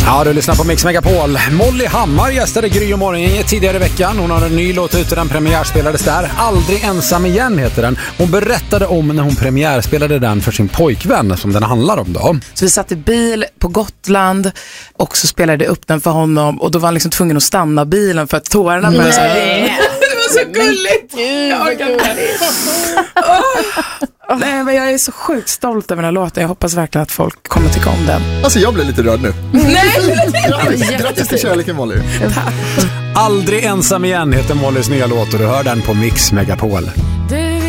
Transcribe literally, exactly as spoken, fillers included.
Ja, du lyssnar på Mix Megapol. Molly Hammar gästade Gry och Morgongänget tidigare i veckan. Hon har en ny låt ute, den premiärspelades där. Aldrig ensam igen heter den. Hon berättade om när hon premiärspelade den för sin pojkvän som den handlar om då. Så vi satt i bil på Gotland och så spelade jag upp den för honom och då var han liksom tvungen att stanna bilen för att tårarna började så här. Det var så gulligt. Jag orkar inte. Oh. Nej, men jag är så sjukt stolt över den här låten. Jag hoppas verkligen att folk kommer tycka om den. Alltså jag blir lite rörd nu. Nej! Grattis till kärleken, Molly. Aldrig ensam igen heter Mollys nya låt och du hör den på Mix Megapol. Det